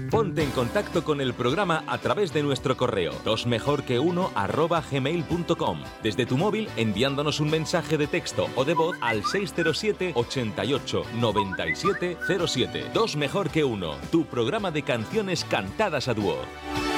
Ponte en contacto con el programa a través de nuestro correo dosmejorque1@gmail.com, desde tu móvil enviándonos un mensaje de texto o de voz al 607 88 97 07. Dos Mejor que Uno, tu programa de canciones cantadas a dúo.